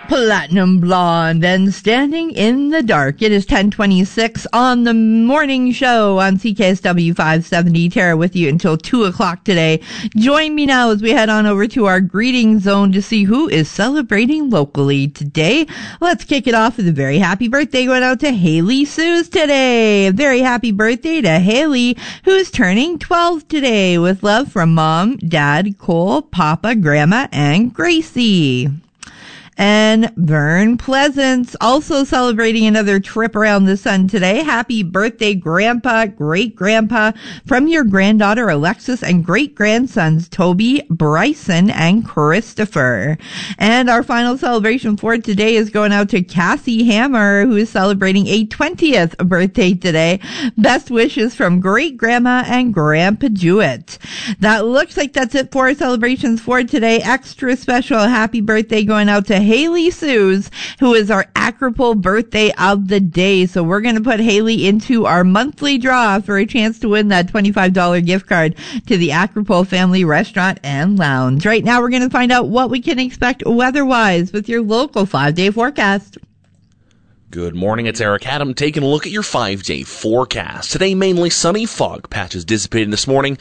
Platinum Blonde and Standing in the Dark. It is 10:26 on the morning show on CKSW 570. Tara with you until 2 o'clock today. Join me now as we head on over to our greeting zone to see who is celebrating locally today. Let's kick it off with a very happy birthday going out to Haley Suze today. A very happy birthday to Haley, who's turning 12 today, with love from Mom, Dad, Cole, Papa, Grandma, and Gracie. And Vern Pleasance also celebrating another trip around the sun today. Happy birthday, Grandpa, Great-Grandpa, from your granddaughter Alexis and great-grandsons Toby, Bryson, and Christopher. And our final celebration for today is going out to Cassie Hammer, who is celebrating a 20th birthday today. Best wishes from Great-Grandma and Grandpa Jewett. That looks like that's it for our celebrations for today. Extra special happy birthday going out to Haley Suze, who is our Acropole birthday of the day. So we're going to put Haley into our monthly draw for a chance to win that $25 gift card to the Acropole Family Restaurant and Lounge. Right now, we're going to find out what we can expect weather-wise with your local 5-day forecast. Good morning, it's Eric Adam taking a look at your 5-day forecast. Today, mainly sunny, fog patches dissipating this morning.